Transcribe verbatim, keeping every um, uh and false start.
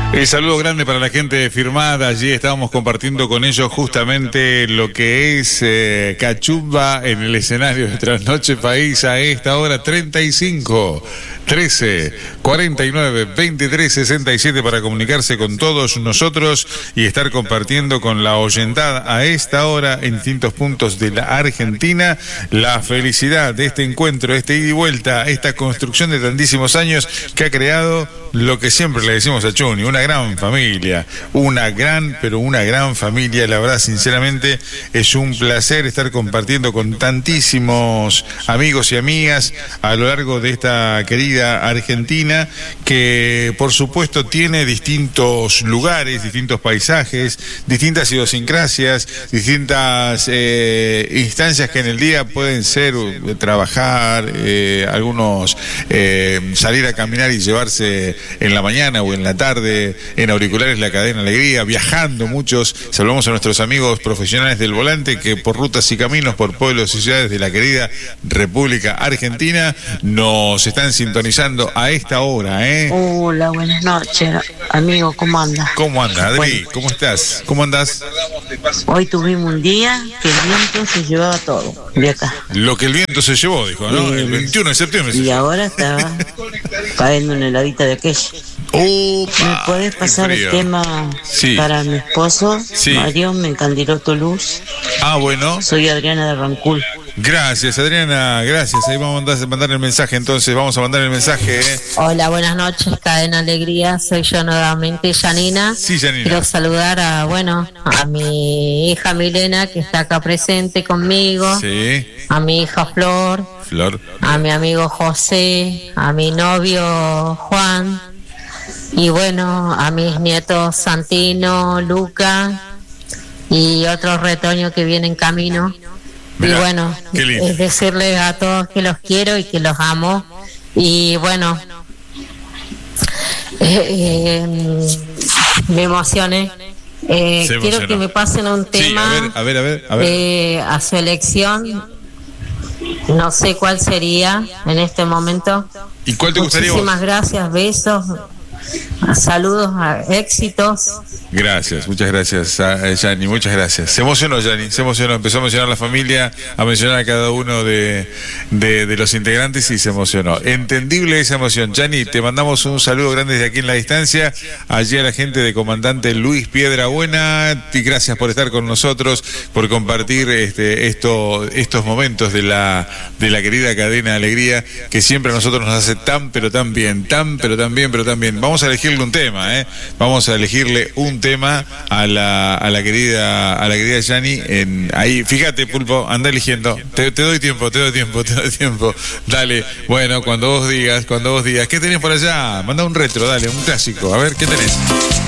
El saludo grande para la gente de Firmada. Allí estábamos compartiendo con ellos justamente lo que es eh, Cachumba en el escenario de Trasnoche País a esta hora. Treinta y cinco, trece, cuarenta y nueve, veintitrés, sesenta y siete para comunicarse con todos nosotros y estar compartiendo con la oyentada a esta hora en distintos puntos de la Argentina la felicidad de este encuentro, este ida y vuelta, esta construcción de tantísimos años que ha creado lo que siempre le decimos a Chuni, una gran familia, una gran, pero una gran familia. La verdad, sinceramente, es un placer estar compartiendo con tantísimos amigos y amigas a lo largo de esta querida Argentina, que por supuesto tiene distintos lugares, distintos paisajes, distintas idiosincrasias, distintas eh, instancias que en el día pueden ser eh, trabajar, eh, algunos eh, salir a caminar y llevarse en la mañana o en la tarde en auriculares la cadena Alegría, viajando muchos. Saludamos a nuestros amigos profesionales del volante que por rutas y caminos, por pueblos y ciudades de la querida República Argentina nos están sintonizando a esta hora, ¿eh? Hola, buenas noches, amigo, ¿cómo andas? ¿Cómo anda, Adri? Bueno, ¿Cómo estás? ¿Cómo andás? hoy tuvimos un día que el viento se llevaba todo de acá. Lo que el viento se llevó, dijo, ¿no? Eh, El veintiuno de septiembre. Y ahora estaba cayendo una heladita de aquella. Opa, ¿Me podés pasar el tema sí. para mi esposo? Sí. Mario, me encandiló tu luz. Ah, bueno. Soy Adriana de Rancul. Gracias, Adriana, gracias. Ahí vamos a mandar el mensaje, entonces, vamos a mandar el mensaje. ¿eh? Hola, buenas noches, Cadena Alegría, soy yo nuevamente, Janina. Sí, Janina. Quiero saludar a, bueno, a mi hija Milena, que está acá presente conmigo, Sí, a mi hija Flor, Flor. a mi amigo José, a mi novio Juan, y bueno, a mis nietos Santino, Luca, y otro retoño que viene en camino. Mirá, y bueno, qué lindo. es decirles a todos que los quiero y que los amo. Y bueno, eh, eh, me emocioné. Eh, Se quiero emocionó. que me pasen un Sí, tema a ver, a ver, a ver. A ver. eh, a su elección. No sé cuál sería en este momento. ¿Y cuál te gustaría vos? Muchísimas gracias, besos, saludos, éxitos. Gracias, muchas gracias, a- Yanni, muchas gracias. Se emocionó, Yanni, se emocionó, empezó a mencionar a la familia, a mencionar a cada uno de, de, de los integrantes y se emocionó. Entendible esa emoción. Yanni, te mandamos un saludo grande desde aquí en la distancia, allí a la gente de Comandante Luis Piedrabuena, y gracias por estar con nosotros, por compartir este, esto, estos momentos de la, de la querida cadena Alegría, que siempre a nosotros nos hace tan, pero tan bien, tan, pero tan bien, pero tan bien. Vamos a elegirle un tema, ¿eh? Vamos a elegirle un tema a la, a la querida a la querida Yanni. En, ahí, fíjate, Pulpo, anda eligiendo. Te, te doy tiempo, te doy tiempo, te doy tiempo. Dale, bueno, cuando vos digas, cuando vos digas, ¿qué tenés por allá? Manda un retro, dale, un clásico. A ver, ¿qué tenés?